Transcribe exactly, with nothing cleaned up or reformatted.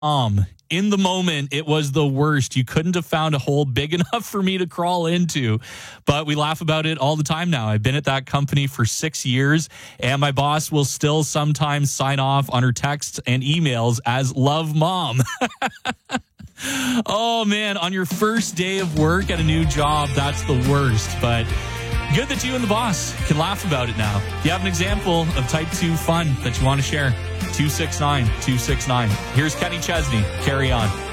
Um, in the moment, it was the worst. You couldn't have found a hole big enough for me to crawl into, but we laugh about it all the time now. I've been at that company for six years, and my boss will still sometimes sign off on her texts and emails as "Love Mom." Oh, man, on your first day of work at a new job, that's the worst, but good that you and the boss can laugh about it now. If you have an example of type two fun that you want to share, two six nine two six nine. Here's Kenny Chesney. Carry on.